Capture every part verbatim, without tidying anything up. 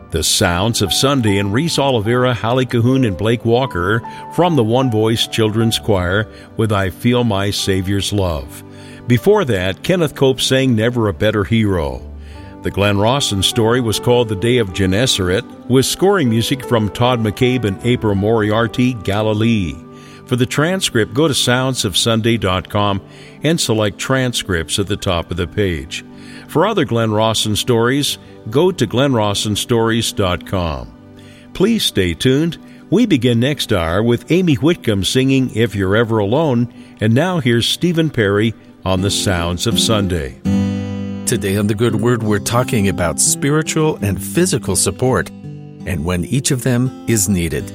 The Sounds of Sunday, and Reese Oliveira, Hallie Cahoon, and Blake Walker from the One Voice Children's Choir with I Feel My Savior's Love. Before that, Kenneth Cope sang Never a Better Hero. The Glenn Rawson story was called The Day of Gennesaret, with scoring music from Todd McCabe and April Moriarty, Galilee. For the transcript, go to sounds of sunday dot com and select Transcripts at the top of the page. For other Glenn Rawson stories, go to glenn rawson stories dot com. Please stay tuned. We begin next hour with Amy Whitcomb singing If You're Ever Alone, and now here's Stephen Perry on The Sounds of Sunday. Today on The Good Word, we're talking about spiritual and physical support, and when each of them is needed.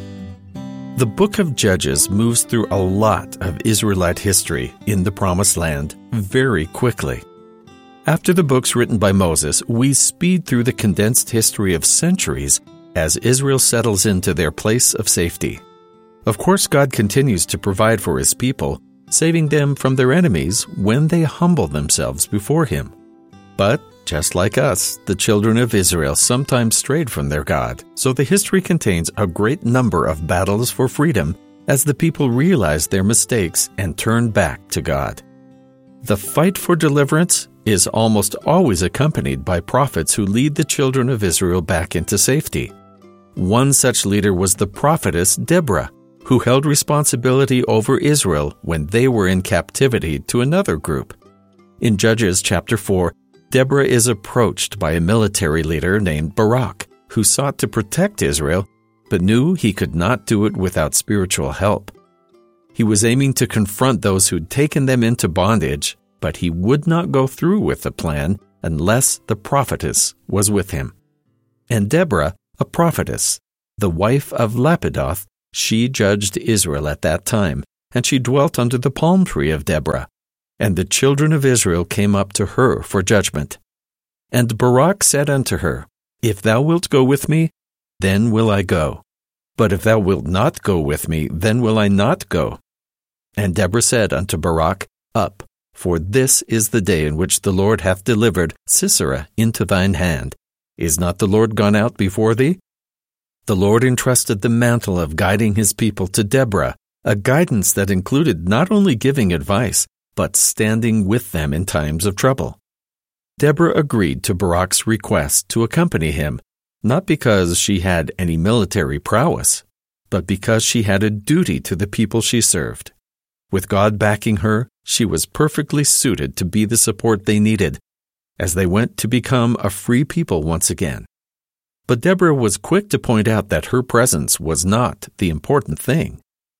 The book of Judges moves through a lot of Israelite history in the Promised Land very quickly. After the books written by Moses, we speed through the condensed history of centuries as Israel settles into their place of safety. Of course, God continues to provide for His people, saving them from their enemies when they humble themselves before Him. But, just like us, the children of Israel sometimes strayed from their God, so the history contains a great number of battles for freedom as the people realized their mistakes and turned back to God. The fight for deliverance is almost always accompanied by prophets who lead the children of Israel back into safety. One such leader was the prophetess Deborah, who held responsibility over Israel when they were in captivity to another group. In Judges chapter four, Deborah is approached by a military leader named Barak, who sought to protect Israel, but knew he could not do it without spiritual help. He was aiming to confront those who'd taken them into bondage, but he would not go through with the plan unless the prophetess was with him. And Deborah, a prophetess, the wife of Lapidoth, she judged Israel at that time, and she dwelt under the palm tree of Deborah. And the children of Israel came up to her for judgment. And Barak said unto her, If thou wilt go with me, then will I go. But if thou wilt not go with me, then will I not go. And Deborah said unto Barak, Up, for this is the day in which the Lord hath delivered Sisera into thine hand. Is not the Lord gone out before thee? The Lord entrusted the mantle of guiding His people to Deborah, a guidance that included not only giving advice, but standing with them in times of trouble. Deborah agreed to Barak's request to accompany him, not because she had any military prowess, but because she had a duty to the people she served. With God backing her, she was perfectly suited to be the support they needed as they went to become a free people once again. But Deborah was quick to point out that her presence was not the important thing.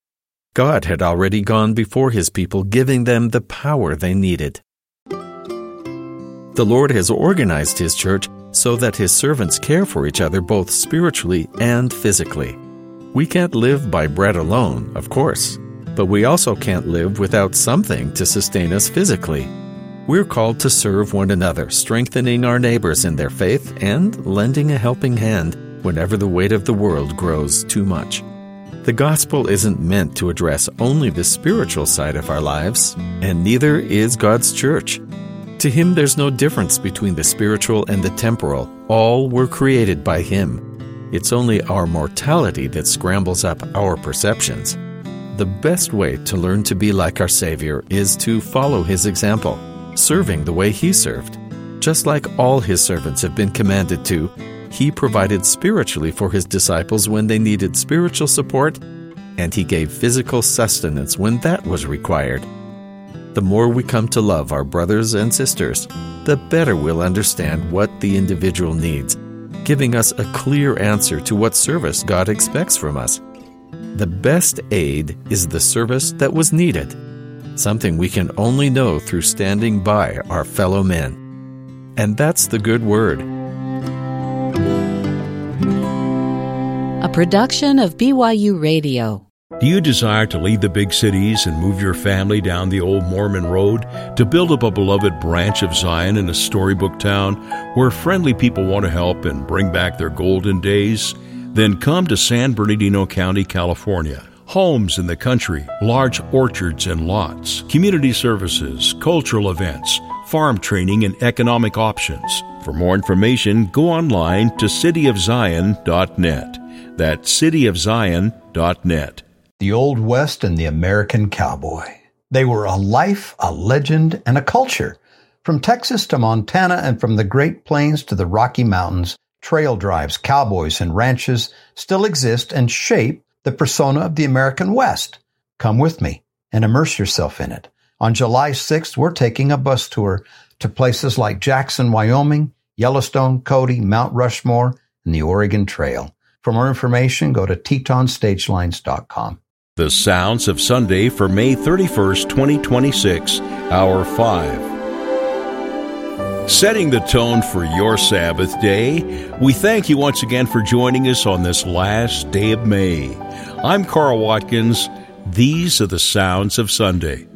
God had already gone before His people, giving them the power they needed. The Lord has organized His church so that His servants care for each other both spiritually and physically. We can't live by bread alone, of course, but we also can't live without something to sustain us physically. We're called to serve one another, strengthening our neighbors in their faith and lending a helping hand whenever the weight of the world grows too much. The gospel isn't meant to address only the spiritual side of our lives, and neither is God's church. To Him, there's no difference between the spiritual and the temporal. All were created by Him. It's only our mortality that scrambles up our perceptions. The best way to learn to be like our Savior is to follow His example, serving the way He served. Just like all His servants have been commanded to, He provided spiritually for His disciples when they needed spiritual support, and He gave physical sustenance when that was required. The more we come to love our brothers and sisters, the better we'll understand what the individual needs, giving us a clear answer to what service God expects from us. The best aid is the service that was needed, something we can only know through standing by our fellow men. And that's the good word. A production of B Y U Radio. Do you desire to leave the big cities and move your family down the old Mormon road to build up a beloved branch of Zion in a storybook town where friendly people want to help and bring back their golden days? Then come to San Bernardino County, California. Homes in the country, large orchards and lots, community services, cultural events, farm training, and economic options. For more information, go online to city of zion dot net. That's city of zion dot net. The Old West and the American Cowboy. They were a life, a legend, and a culture. From Texas to Montana and from the Great Plains to the Rocky Mountains, trail drives, cowboys, and ranches still exist and shape the persona of the American West. Come with me and immerse yourself in it. On July sixth, we're taking a bus tour to places like Jackson, Wyoming, Yellowstone, Cody, Mount Rushmore, and the Oregon Trail. For more information, go to teton stagelines dot com. The Sounds of Sunday for May thirty-first, twenty twenty-six, Hour five. Setting the tone for your Sabbath day, we thank you once again for joining us on this last day of May. I'm Carl Watkins. These are the Sounds of Sunday.